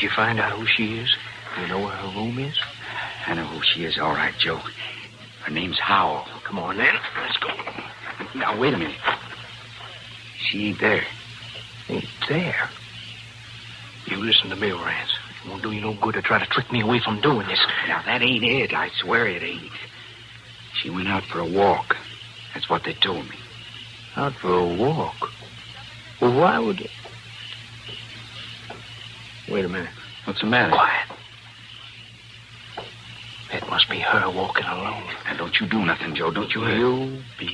Did you find out who she is? You know where her room is? I know who she is, all right, Joe. Her name's Howell. Come on, then. Let's go. Now, wait a minute. She ain't there. Ain't there? You listen to me, Rance. It won't do you no good to try to trick me away from doing this. Now, that ain't it. I swear it ain't. She went out for a walk. That's what they told me. Out for a walk? Well, why would you... Wait a minute. What's the matter? Quiet. That must be her walking alone. Now, don't you do nothing, Joe. Don't you hear? You be